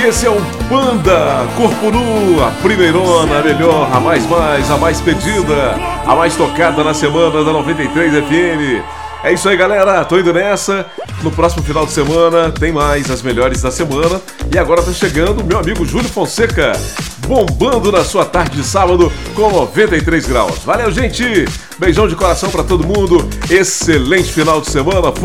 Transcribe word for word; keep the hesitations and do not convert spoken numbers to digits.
Esse é o Banda Corpo Nu, a primeirona, a melhor, a mais mais, a mais pedida, a mais tocada na semana da noventa e três F M. É isso aí, galera, tô indo nessa. No próximo final de semana tem mais as melhores da semana. E agora tá chegando o meu amigo Júlio Fonseca, bombando na sua tarde de sábado com noventa e três graus. Valeu, gente! Beijão de coração pra todo mundo. Excelente final de semana.